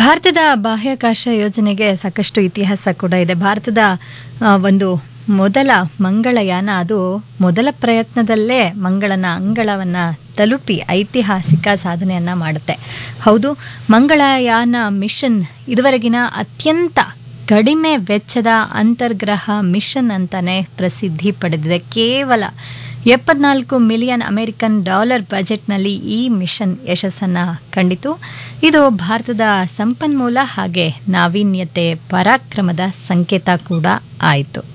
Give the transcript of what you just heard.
ಭಾರತದ ಬಾಹ್ಯಾಕಾಶ ಯೋಜನೆಗೆ ಸಾಕಷ್ಟು ಇತಿಹಾಸ ಕೂಡ ಇದೆ. ಭಾರತದ ಒಂದು ಮೊದಲ ಮಂಗಳಯಾನ ಅದು ಮೊದಲ ಪ್ರಯತ್ನದಲ್ಲೇ ಮಂಗಳನ ಅಂಗಳವನ್ನು ತಲುಪಿ ಐತಿಹಾಸಿಕ ಸಾಧನೆಯನ್ನು ಮಾಡುತ್ತೆ. ಹೌದು, ಮಂಗಳಯಾನ ಮಿಷನ್ ಇದುವರೆಗಿನ ಅತ್ಯಂತ ಕಡಿಮೆ ವೆಚ್ಚದ ಅಂತರ್ಗ್ರಹ ಮಿಷನ್ ಅಂತಾನೆ ಪ್ರಸಿದ್ಧಿ ಪಡೆದಿದೆ. ಕೇವಲ 74 ಮಿಲಿಯನ್ ಅಮೆರಿಕನ್ ಡಾಲರ್ ಬಜೆಟ್ನಲ್ಲಿ ಈ ಮಿಷನ್ ಯಶಸ್ಸನ್ನು ಕಂಡಿತು. ಇದು ಭಾರತದ ಸಂಪನ್ಮೂಲ ಹಾಗೆ ನಾವೀನ್ಯತೆ ಪರಾಕ್ರಮದ ಸಂಕೇತ ಕೂಡ ಆಯಿತು.